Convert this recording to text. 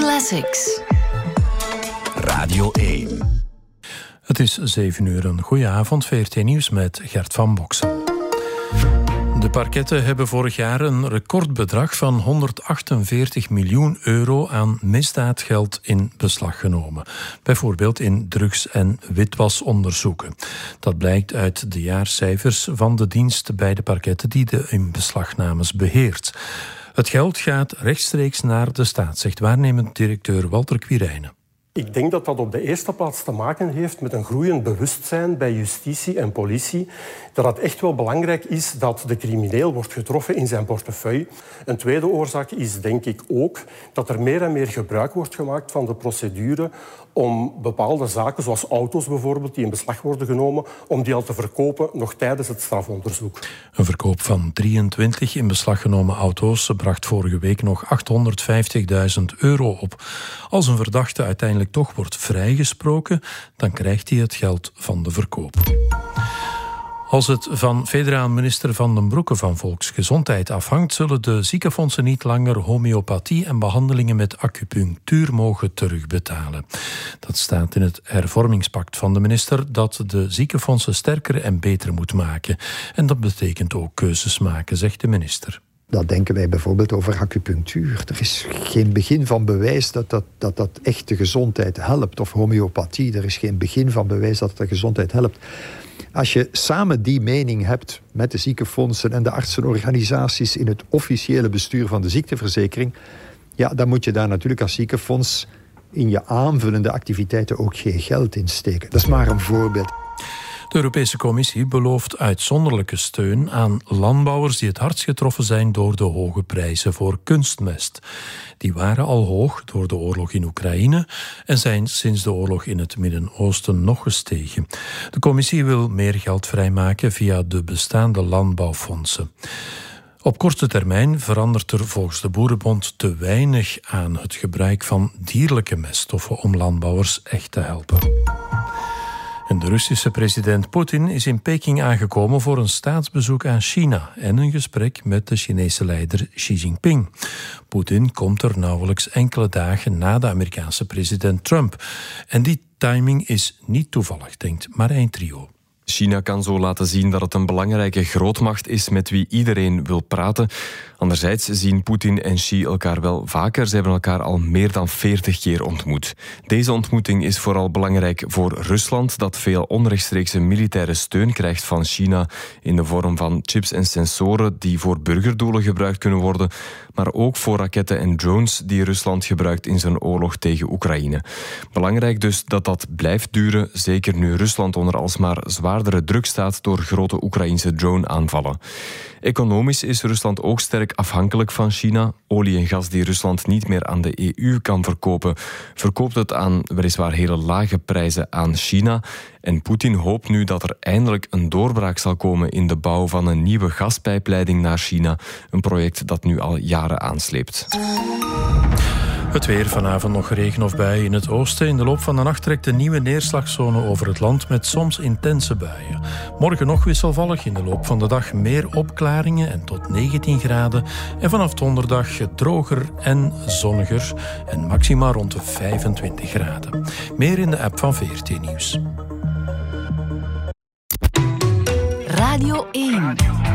Classics. Radio 1. Het is 7 uur. Een goeie avond. VRT Nieuws met Gert van Boksen. De parketten hebben vorig jaar een recordbedrag van 148 miljoen euro aan misdaadgeld in beslag genomen. Bijvoorbeeld in drugs- en witwasonderzoeken. Dat blijkt uit de jaarcijfers van de dienst bij de parketten die de inbeslagnames beheert. Het geld gaat rechtstreeks naar de staat, zegt waarnemend directeur Walter Quirijnen. Ik denk dat dat op de eerste plaats te maken heeft met een groeiend bewustzijn bij justitie en politie. Dat het echt wel belangrijk is dat de crimineel wordt getroffen in zijn portefeuille. Een tweede oorzaak is denk ik ook dat er meer en meer gebruik wordt gemaakt van de procedure om bepaalde zaken, zoals auto's bijvoorbeeld, die in beslag worden genomen, om die al te verkopen nog tijdens het strafonderzoek. Een verkoop van 23 in beslag genomen auto's bracht vorige week nog 850.000 euro op. Als een verdachte uiteindelijk toch wordt vrijgesproken, dan krijgt hij het geld van de verkoop. Als het van federaal minister Van den Broeke van Volksgezondheid afhangt, zullen de ziekenfondsen niet langer homeopathie en behandelingen met acupunctuur mogen terugbetalen. Dat staat in het hervormingspact van de minister dat de ziekenfondsen sterker en beter moet maken. En dat betekent ook keuzes maken, zegt de minister. Dat denken wij bijvoorbeeld over acupunctuur. Er is geen begin van bewijs dat echt de gezondheid helpt. Of homeopathie, er is geen begin van bewijs dat het de gezondheid helpt. Als je samen die mening hebt met de ziekenfondsen en de artsenorganisaties in het officiële bestuur van de ziekteverzekering, ja, dan moet je daar natuurlijk als ziekenfonds in je aanvullende activiteiten ook geen geld in steken. Dat is maar een voorbeeld. De Europese Commissie belooft uitzonderlijke steun aan landbouwers die het hardst getroffen zijn door de hoge prijzen voor kunstmest. Die waren al hoog door de oorlog in Oekraïne en zijn sinds de oorlog in het Midden-Oosten nog gestegen. De Commissie wil meer geld vrijmaken via de bestaande landbouwfondsen. Op korte termijn verandert er volgens de Boerenbond te weinig aan het gebruik van dierlijke meststoffen om landbouwers echt te helpen. En de Russische president Poetin is in Peking aangekomen voor een staatsbezoek aan China en een gesprek met de Chinese leider Xi Jinping. Poetin komt er nauwelijks enkele dagen na de Amerikaanse president Trump. En die timing is niet toevallig, denkt Marijn Trio. China kan zo laten zien dat het een belangrijke grootmacht is met wie iedereen wil praten. Anderzijds zien Poetin en Xi elkaar wel vaker. Ze hebben elkaar al meer dan 40 keer ontmoet. Deze ontmoeting is vooral belangrijk voor Rusland, dat veel onrechtstreekse militaire steun krijgt van China in de vorm van chips en sensoren die voor burgerdoelen gebruikt kunnen worden, maar ook voor raketten en drones die Rusland gebruikt in zijn oorlog tegen Oekraïne. Belangrijk dus dat dat blijft duren, zeker nu Rusland onder alsmaar zwaardere druk staat door grote Oekraïnse drone-aanvallen. Economisch is Rusland ook sterk afhankelijk van China. Olie en gas die Rusland niet meer aan de EU kan verkopen, verkoopt het aan weliswaar hele lage prijzen aan China. En Poetin hoopt nu dat er eindelijk een doorbraak zal komen in de bouw van een nieuwe gaspijpleiding naar China. Een project dat nu al jaren aansleept. Het weer, vanavond nog regen of buien in het oosten. In de loop van de nacht trekt een nieuwe neerslagzone over het land met soms intense buien. Morgen nog wisselvallig, in de loop van de dag meer opklaringen en tot 19 graden. En vanaf donderdag droger en zonniger en maxima rond de 25 graden. Meer in de app van VRT Nieuws. Radio 1.